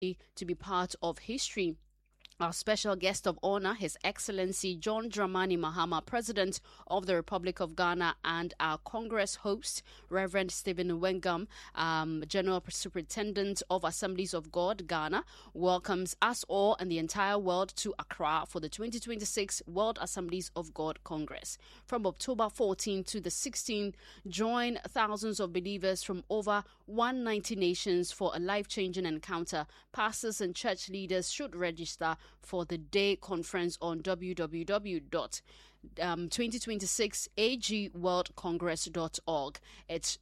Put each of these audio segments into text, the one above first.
to be part of history. Our special guest of honor, His Excellency John Dramani Mahama, President of the Republic of Ghana, and our Congress host, Reverend Stephen Wengam, General Superintendent of Assemblies of God, Ghana, welcomes us all and the entire world to Accra for the 2026 World Assemblies of God Congress. From October 14 to the 16th, join thousands of believers from over 190 nations for a life-changing encounter. Pastors and church leaders should register for the day conference on www.2026agworldcongress.org. It's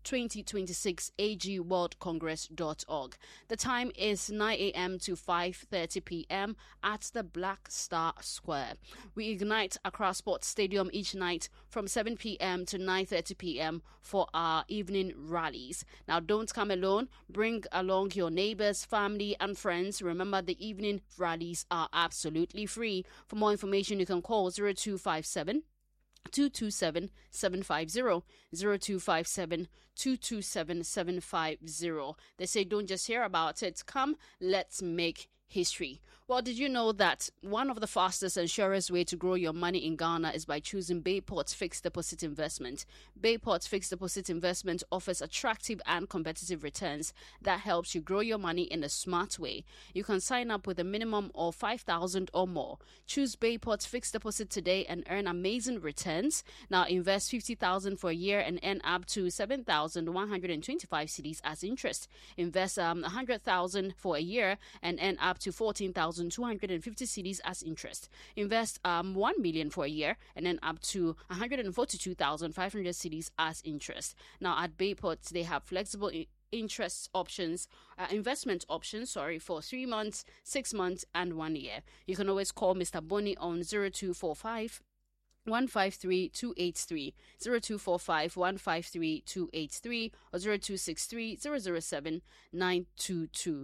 2026agworldcongress.org. The time is 9 a.m. to 5:30 p.m. at the Black Star Square. We ignite Accra Sports Stadium each night from 7 p.m. to 9:30 p.m. for our evening rallies. Now, don't come alone. Bring along your neighbors, family, and friends. Remember, the evening rallies are absolutely free. For more information, you can call 0257 227 750 0257 227 750. They say don't just hear about it, come, let's make history. Well, did you know that one of the fastest and surest way to grow your money in Ghana is by choosing Bayport's fixed deposit investment? Bayport's fixed deposit investment offers attractive and competitive returns that helps you grow your money in a smart way. You can sign up with a minimum of 5,000 or more. Choose Bayport's fixed deposit today and earn amazing returns. Now invest 50,000 for a year and earn up to 7,125 cedis as interest. Invest 100,000 for a year and earn up to 14,250 cedis as interest. Invest 1 million for a year and then up to 142,500 cedis as interest. Now at Bayport, they have flexible investment options, for 3 months, 6 months, and 1 year. You can always call Mr. Boni on 0245 153 283, 0245 153 283, or 0263 007 922.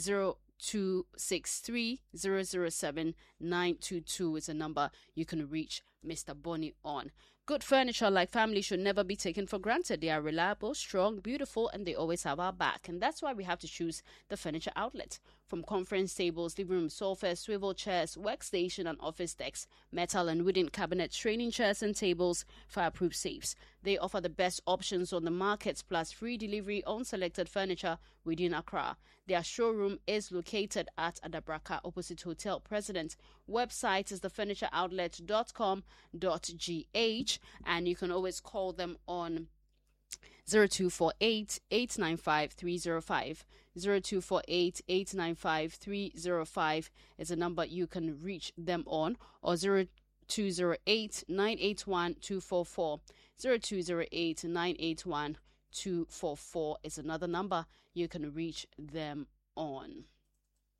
0263 007 922 is a number you can reach Mr. Boni on. Good furniture like family should never be taken for granted. They are reliable, strong, beautiful, and they always have our back. And that's why we have to choose the Furniture Outlet. From conference tables, living room sofas, swivel chairs, workstation and office desks, metal and wooden cabinets, training chairs and tables, fireproof safes. They offer the best options on the market, plus free delivery on selected furniture within Accra. Their showroom is located at Adabraka, opposite Hotel President. Website is thefurnitureoutlet.com.gh, and you can always call them on 0248 895 305. 0248 895 305 is a number you can reach them on, or 0208 981 244. 0208 981 244 is another number you can reach them on.